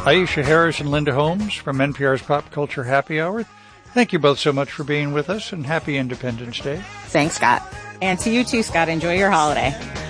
Aisha Harris and Linda Holmes from NPR's Pop Culture Happy Hour. Thank you both so much for being with us, and happy Independence Day. Thanks, Scott. And to you too, Scott. Enjoy your holiday.